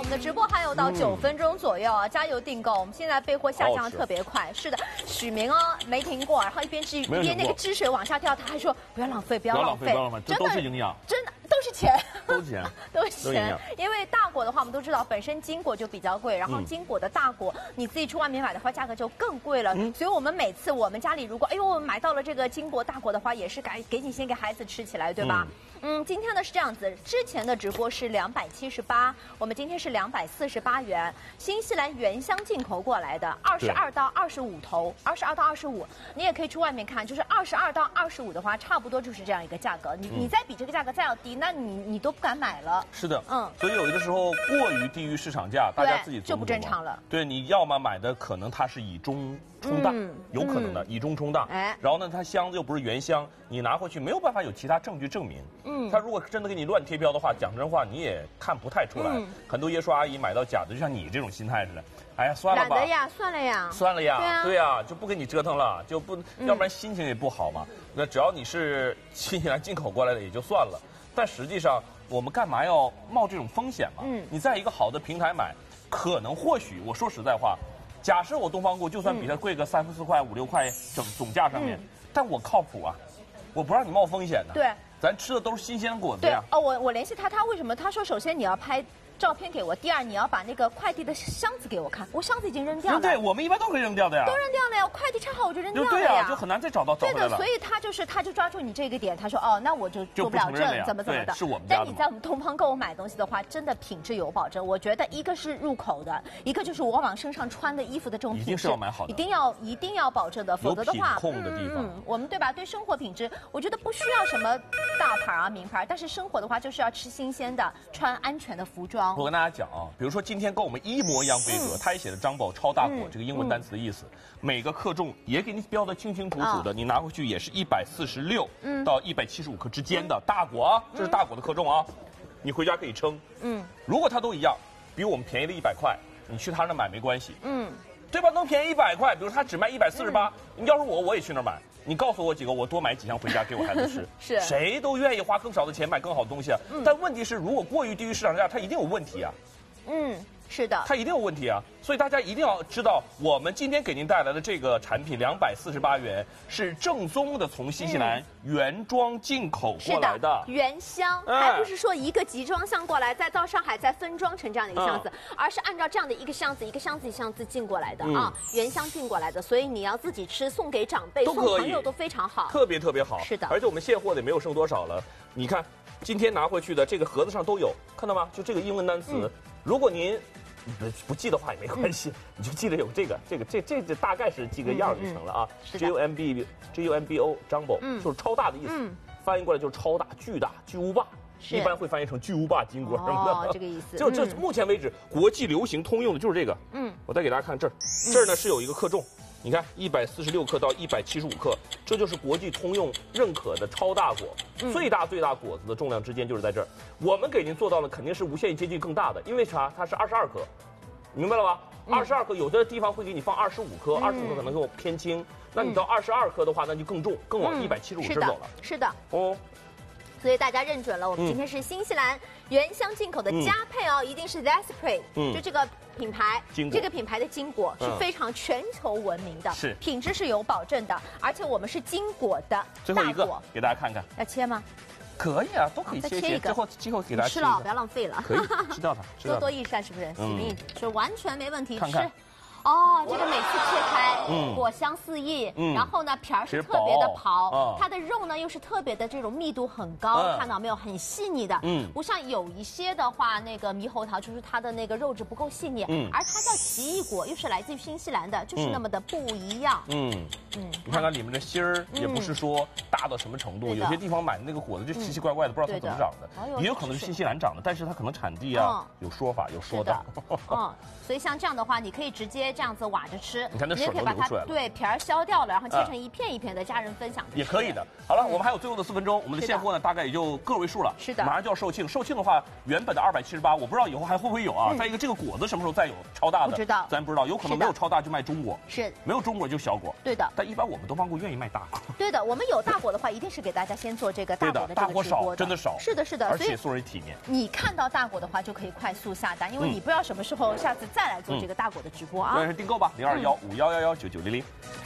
们的直播还有到9分钟左右啊，加油订购！我们现在备货下降的特别快。是的，许明哦没停过，然后一边吃一边那个汁水往下掉，他还说不要浪费，不要浪费， 这都是营养， 真的都是钱， 都是钱， 都是钱。因为大果的话，我们都知道本身金果就比较贵，然后金果的大果你自己去外面买的话，价格就更贵了。所以我们每次我们家里如果我们买到了这个金果大果的话，也是给你先给孩子吃起来，对吧？今天呢是这样子，之前的直播是278，我们今天是248元，新西兰原箱进口过来的，22到25头，22到25，你也可以去外面看，就是22到25的话，差不多就是这样一个价格。你再比这个价格再要低，那你都不敢买了。 是的，所以有的时候过于低于市场价，大家自己就不正常了。 对，你要么买的可能它是以中冲大，有可能的以中冲大，然后呢，它箱子又不是原箱，你拿回去没有办法有其他证据证明。他如果真的给你乱贴标的话，讲真话你也看不太出来。很多爷叔阿姨买到假的，就像你这种心态似的，哎呀，算了吧， 懒得呀，算了呀， 对呀，就不给你折腾了，就不，要不然心情也不好嘛。那只要你是新西兰进口过来的也就算了，但实际上我们干嘛要冒这种风险嘛？你在一个好的平台买，可能或许我说实在话，假设我东方菇就算比它贵个3、4块、5、6块总价上面，但我靠谱啊，我不让你冒风险的。 对。 咱吃的都是新鲜果子呀。 对哦，我联系他为什么？他说首先你要拍照片给我，第二你要把那个快递的箱子给我看，我箱子已经扔掉了。 对，我们一般都可以扔掉的呀。 都扔掉了呀，快递拆好我就扔掉了呀。 对呀，就很难再找回来了。 所以他就抓住你这个点，他说哦，那我就做不了证，怎么的。 是我们家的。 但你在我们东方购物买东西的话，真的品质有保证。我觉得一个是入口的，一个就是我往身上穿的衣服的这种品质， 一定是要买好的， 一定要保证的，否则的话， 有品控的地方， 我们对吧？对生活品质，我觉得不需要什么大牌啊、名牌，但是生活的话就是要吃新鲜的，穿安全的服装。 我跟大家讲啊。比如说今天跟我们一模一样规格，它也写的张宝超大果这个英文单词的意思，每个克重也给你标的清清楚楚的，你拿回去也是146到175克之间的大果啊，这是大果的克重啊，你回家可以称。如果它都一样，比我们便宜了100块，你去他那买没关系。对吧？能便宜100块，比如他只卖148，你要是我也去那儿买。你告诉我几个，我多买几箱回家给我孩子吃。 是， 谁都愿意花更少的钱买更好的东西啊。但问题是，如果过于低于市场价，它一定有问题啊。 是的， 它一定有问题啊，所以大家一定要知道，我们今天给您带来的这个产品248元是正宗的从新西兰原装进口过来的， 原箱，还不是说一个集装箱过来，再到上海再分装成这样的一个箱子，而是按照这样的一个箱子一个箱子进过来的啊，原箱进过来的，所以你要自己吃，送给长辈、送朋友都非常好， 特别好。 是的， 而且我们现货的也没有剩多少了，你看今天拿回去的这个盒子上都有，看到吗？就这个英文单词，如果您不记的话也没关系，你就记得有这大概是记个样就成了啊。JUMBO Jumbo 就是超大的意思，翻译过来就是超大、巨大、巨无霸，一般会翻译成巨无霸金果什么的。 这个意思。 就这目前为止国际流行通用的就是这个。我再给大家看这儿呢是有一个克重。你看，146克到175克，这就是国际通用认可的超大果。最大果子的重量之间就是在这儿。我们给您做到的肯定是无限接近更大的，因为啥？它是22克，明白了吧？22克，有的地方会给你放25克，25克可能就偏轻。那你到22克的话，那就更重，更往175支走了。 是的。 哦。 所以大家认准了，我们今天是新西兰原箱进口的佳配哦，一定是 Zespri，就这个品牌，这个品牌的金果是非常全球闻名的， 是品质是有保证的，而且我们是金果的。 最后一个给大家看看， 要切吗？ 可以啊，都可以切一个。最后给大家吃了，不要浪费了。 可以吃掉它， 多益善是不是？是完全没问题。 看看。 哦，这个每次切开，果香四溢，然后呢皮儿是特别的薄，它的肉呢又是特别的这种密度很高，看到没有，很细腻的，不像有一些的话，那个猕猴桃就是它的那个肉质不够细腻，而它叫奇异果，又是来自于新西兰的，就是那么的不一样。 你看看里面的芯儿，也不是说大到什么程度，有些地方买的那个果子就奇奇怪怪的，不知道它怎么长的，也有可能是新西兰长的，但是它可能产地啊有说法有说道。 所以像这样的话，你可以直接接这样子挖着吃。 你看那水都流出来了。 对，皮儿削掉了，然后切成一片一片的，家人分享也可以的。好了，我们还有最后的4分钟，我们的现货呢大概也就个位数了。 是的， 马上就要售罄。售罄的话，原本的278，我不知道以后还会不会有啊。再一个，这个果子什么时候再有超大的？ 不知道， 咱不知道，有可能没有超大就卖中果， 是没有中果就小果。 对的， 但一般我们东方菇愿意卖大果。 对的，我们有大果的话，一定是给大家先做这个大果的大果少，真的少。 是的，是的， 而且素人体面。 你看到大果的话，就可以快速下单，因为你不知道什么时候下次再来做这个大果的直播啊。 对，是订购吧，0215111990。